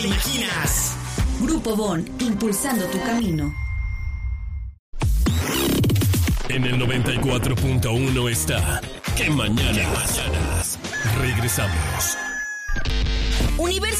imaginas. Grupo Bon, impulsando tu camino. En el 94.1 está ¿Qué mañanas? Regresamos. Universo